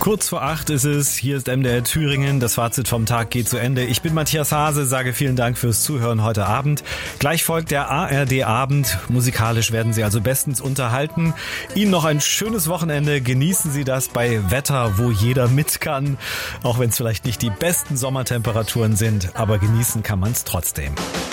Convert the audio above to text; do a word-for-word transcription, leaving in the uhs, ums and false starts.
Kurz vor acht ist es, hier ist M D R Thüringen, das Fazit vom Tag geht zu Ende. Ich bin Matthias Hase, sage vielen Dank fürs Zuhören heute Abend. Gleich folgt der A R D-Abend, musikalisch werden Sie also bestens unterhalten. Ihnen noch ein schönes Wochenende, genießen Sie das bei Wetter, wo jeder mit kann, auch wenn es vielleicht nicht die besten Sommertemperaturen sind, aber genießen kann man es trotzdem.